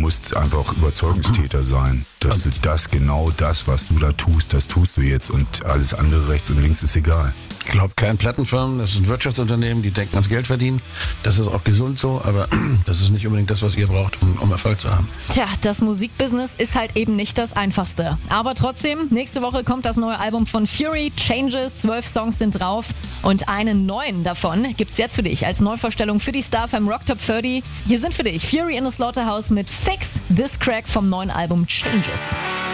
musst einfach Überzeugungstäter sein. Dass du genau das, was du da tust, das tust du jetzt und alles andere rechts und links ist egal. Ich glaube, kein Plattenfirmen, das ist ein Wirtschaftsunternehmen, die denken ans Geld verdienen. Das ist auch gesund so, aber das ist nicht unbedingt das, was ihr braucht, um Erfolg zu haben. Tja, das Musikbusiness ist halt eben nicht das Einfachste. Aber trotzdem, nächste Woche kommt das neue Album von Fury, Changes, 12 Songs sind drauf und einen neuen davon gibt's jetzt für dich als Neuvorstellung für die StarFM Rock Top 30. Hier sind für dich Fury in the Slaughterhouse mit Fix, Diss Crack vom neuen Album Changes.